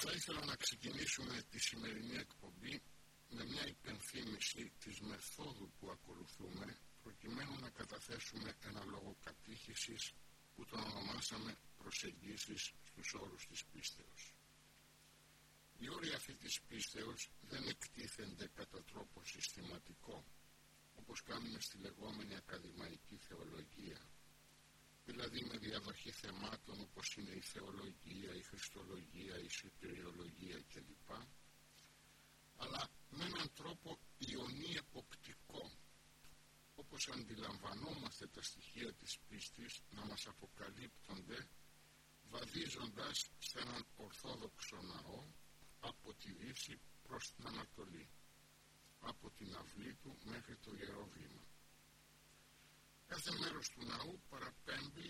Θα ήθελα να ξεκινήσουμε τη σημερινή εκπομπή με μια υπενθύμηση της μεθόδου που ακολουθούμε προκειμένου να καταθέσουμε ένα λόγο κατήχησης που τον ονομάσαμε προσεγγίσεις στους όρους της πίστεως. Οι όροι αυτοί της πίστεως δεν εκτίθενται κατά τρόπο συστηματικό, όπως κάνουμε στη λεγόμενη ακαδημαϊκή θεολογία, δηλαδή με διαδοχή θεμάτων όπως είναι η θεολογία, η χριστολογία, η σωτηριολογία κλπ, αλλά με έναν τρόπο ιονή εποπτικό, όπως αντιλαμβανόμαστε τα στοιχεία της πίστης να μας αποκαλύπτονται βαδίζοντας σε έναν ορθόδοξο ναό από τη Δύση προς την Ανατολή, από την αυλή του μέχρι το Ιερό Βήμα. Κάθε μέρος του ναού παραπέμπει